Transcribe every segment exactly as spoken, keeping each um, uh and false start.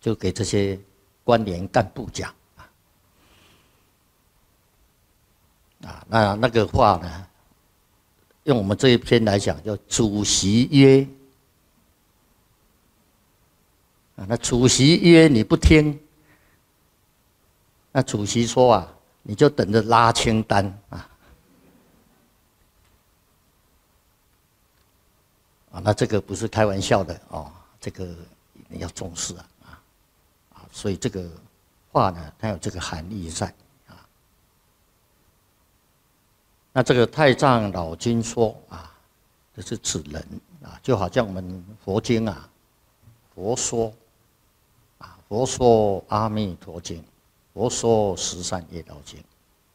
就给这些官员干部讲啊。啊，那那个话呢，用我们这一篇来讲，叫主席曰。啊，那主席曰你不听，那主席说啊，你就等着拉清单啊。啊，那这个不是开玩笑的哦，这个你要重视啊啊啊！所以这个话呢，它有这个含义在啊。那这个太上老君说啊，这是指人啊，就好像我们佛经啊，佛说。啊，佛说《阿弥陀经》，佛说《十善业道经》。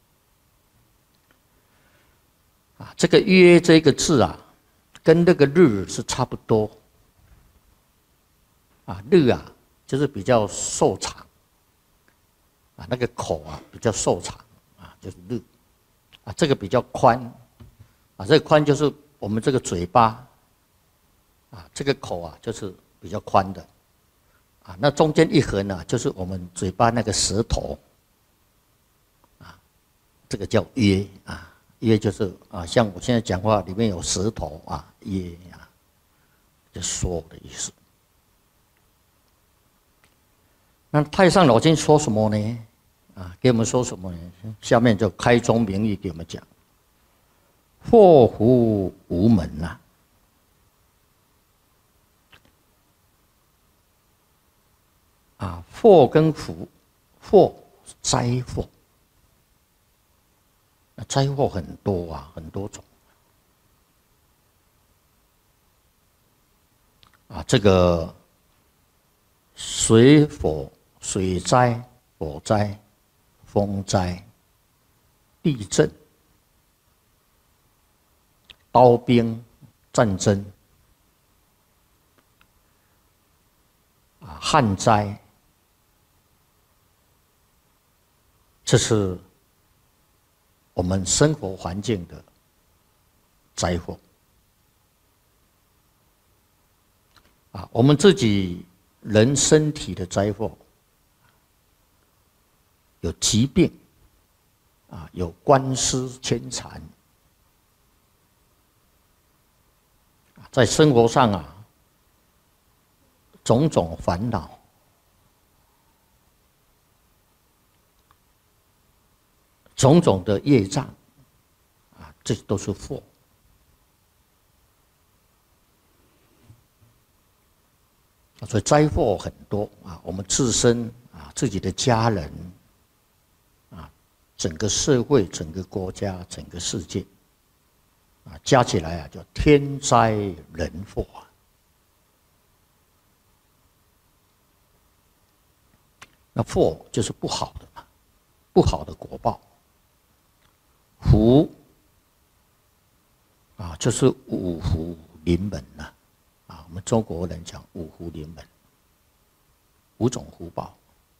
啊，这个“约”这个字啊，跟那个“日”是差不多。啊，日啊，就是比较瘦长。啊，那个口啊比较瘦长，啊，就是日。啊，这个比较宽。啊，这个宽就是我们这个嘴巴。啊，这个口啊就是比较宽的。啊，那中间一横呢，就是我们嘴巴那个舌头，啊，这个叫约啊，约就是啊，像我现在讲话里面有舌头啊，约啊，就说的意思。那太上老君说什么呢？啊，给我们说什么呢？下面就开宗明义给我们讲：祸福无门呐、啊。啊，祸跟福，祸灾祸，灾祸很多啊，很多种。啊，这个水火、水灾、火灾、风灾、地震、刀兵、战争，啊，旱灾。这是我们生活环境的灾祸啊，我们自己人身体的灾祸，有疾病啊，有官司牵缠，在生活上啊，种种烦恼。种种的业障，啊，这都是祸。所以灾祸很多啊，我们自身啊，自己的家人，啊，整个社会、整个国家、整个世界，啊，加起来啊，叫天灾人祸啊。那祸就是不好的嘛，不好的果报。福啊，就是五福临门呐、啊，啊，我们中国人讲五福临门，五种福报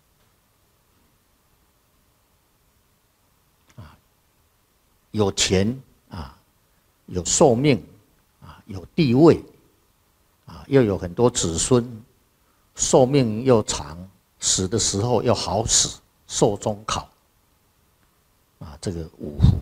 啊，有钱啊，有寿命啊，有地位啊，又有很多子孙，寿命又长，死的时候又好死，寿终考啊，这个五福。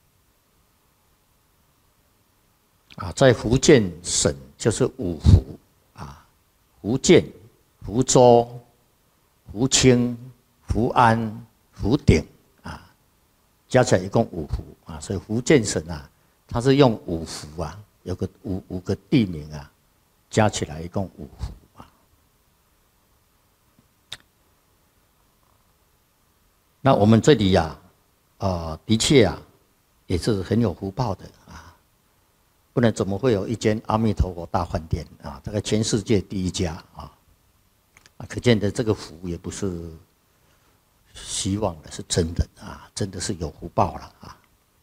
啊，在福建省就是五福啊，福建、福州、福清、福安、福鼎啊，加起来一共五福啊，所以福建省啊，它是用五福啊，有个五五个地名啊，加起来一共五福啊。那我们这里呀、啊，呃，的确啊，也是很有福报的啊。不然怎么会有一间阿弥陀佛大饭店啊？这个全世界第一家啊！啊，可见的这个福也不是希望的，是真的啊，真的是有福报了啊！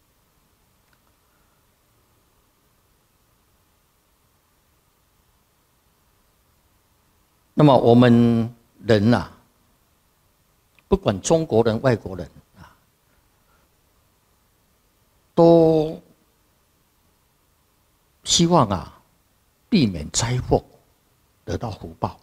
那么我们人呐、啊，不管中国人、外国人啊，都希望啊，避免灾祸，得到福报。